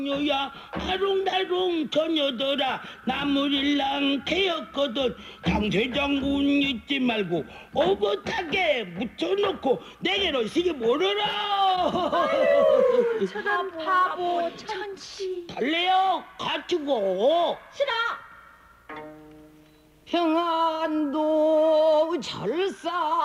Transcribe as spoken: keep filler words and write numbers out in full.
야 하롱다롱 처녀들아 나무릴랑 개였거든. 강쇠장군 잊지 말고 오붓하게 묻혀놓고 내게로 시기 모르라. 저런 바보 천치. 달래요 가지고. 싫어. 평안도 절사